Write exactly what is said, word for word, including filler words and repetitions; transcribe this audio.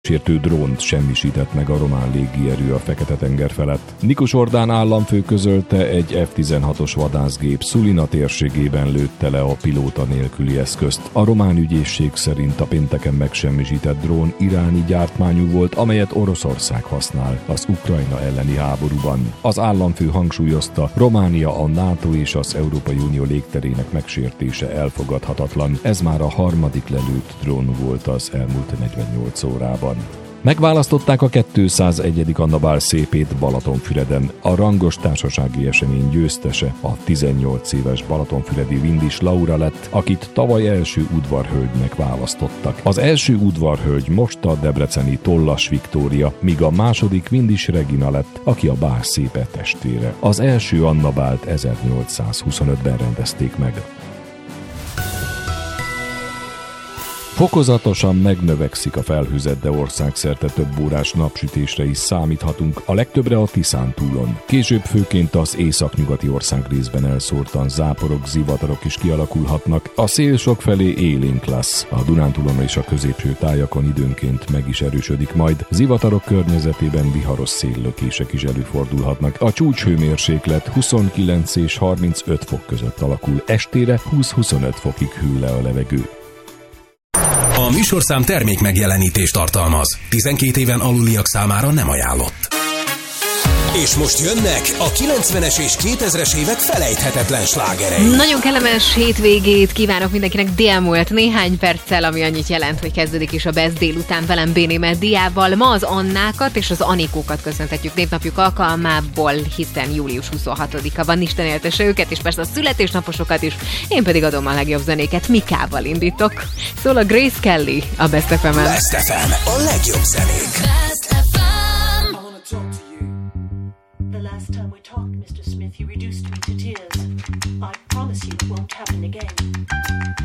sértő drónt semmisített meg a román légierő a Fekete-tenger felett. Nikos Ordán államfő közölte, egy ef tizenhatos vadászgép Sulina térségében lőtte le a pilóta nélküli eszközt. A román ügyészség szerint a pénteken megsemmisített drón iráni gyártmányú volt, amelyet Oroszország használ az Ukrajna elleni háborúban. Az államfő hangsúlyozta, Románia, a NATO és az Európai Unió légterének megsértése elfogadhatatlan. Ez már a harmadik lelőtt drón volt az elmúlt negyvennyolc órában. Megválasztották a kétszázegyedik Anna Bál szépét Balatonfüreden. A rangos társasági esemény győztese a tizennyolc éves balatonfüredi Vindis Laura lett, akit tavaly első udvarhölgynek választottak. Az első udvarhölgy most a debreceni Tollas Viktória, míg a második Vindis Regina lett, aki a Bál szépe testvére. Az első Anna Bált ezernyolcszázhuszonötben rendezték meg. Fokozatosan megnövekszik a felhőzet, de országszerte több órás napsütésre is számíthatunk, a legtöbbre a Tiszántúlon. Később főként az északnyugati országrészben elszórtan záporok, zivatarok is kialakulhatnak, a szél sokfelé élénk lesz. A Dunántúlon és a középső tájakon időnként meg is erősödik majd, zivatarok környezetében viharos széllökések is előfordulhatnak. A csúcshőmérséklet huszonkilenc és harmincöt fok között alakul, estére húsz-huszonöt fokig hűl le a levegő. A műsorszám termék megjelenítést tartalmaz. tizenkét éven aluliak számára nem ajánlott. És most jönnek a kilencvenes és kétezres évek felejthetetlen slágerei. Nagyon kellemes hétvégét kívánok mindenkinek. Délmúlt néhány perccel, ami annyit jelent, hogy kezdődik is a Best délután velem Béné Mediával. Ma az Annákat és az Anikókat köszöntetjük névnapjuk alkalmából, hiszen július huszonhatodika van. Isten éltesse őket, és persze a születésnaposokat is. Én pedig adom a legjobb zenéket, Mikával indítok. Szól a Grace Kelly a Best ef em-en. Best ef em, a legjobb zenék. The last time we talked, Mister Smith, you reduced me to tears. I promise you it won't happen again.